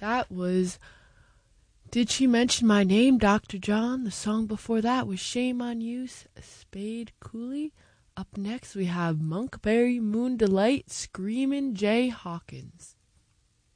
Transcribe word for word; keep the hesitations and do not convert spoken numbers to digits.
That was Did She Mention My Name, Doctor John. The song before that was Shame on You, Spade Cooley. Up next we have Monkberry Moon Delight, Screamin' Jay Hawkins.